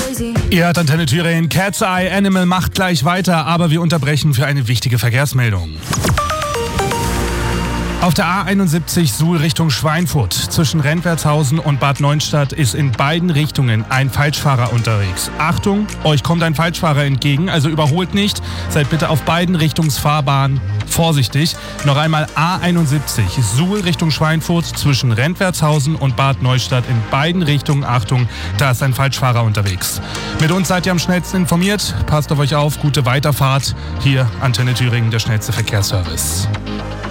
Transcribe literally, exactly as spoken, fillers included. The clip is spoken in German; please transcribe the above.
Ihr hört Antenne Thüringen, Cat's Eye Animal macht gleich weiter, aber wir unterbrechen für eine wichtige Verkehrsmeldung. Auf der A einundsiebzig Suhl Richtung Schweinfurt zwischen Rentwertshausen und Bad Neustadt ist in beiden Richtungen ein Falschfahrer unterwegs. Achtung, euch kommt ein Falschfahrer entgegen, also überholt nicht. Seid bitte auf beiden Richtungsfahrbahnen vorsichtig. Noch einmal A einundsiebzig Suhl Richtung Schweinfurt zwischen Rentwertshausen und Bad Neustadt in beiden Richtungen. Achtung, da ist ein Falschfahrer unterwegs. Mit uns seid ihr am schnellsten informiert. Passt auf euch auf, gute Weiterfahrt. Hier Antenne Thüringen, der schnellste Verkehrsservice.